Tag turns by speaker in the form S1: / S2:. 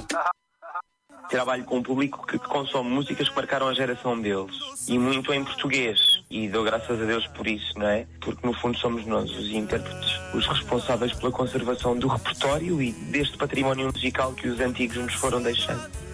S1: Trabalho com um público que consome músicas que marcaram a geração deles. E muito em português. E dou graças a Deus por isso, não é? Porque no fundo somos nós, os intérpretes, os responsáveis pela conservação do repertório e deste património musical que os antigos nos foram deixando.